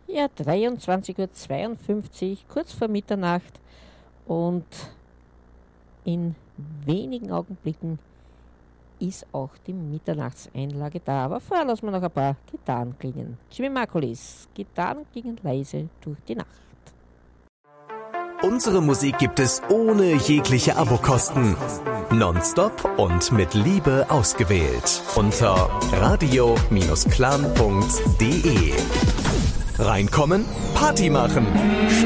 Ja, 23:52 Uhr, kurz vor Mitternacht, und in wenigen Augenblicken ist auch die Mitternachtseinlage da. Aber vorher lassen wir noch ein paar Gitarren klingen. Jimmy Margulies, Gitarren klingen leise durch die Nacht. Unsere Musik gibt es ohne jegliche Abokosten. Nonstop und mit Liebe ausgewählt. Unter radio-clan.de. Reinkommen, Party machen.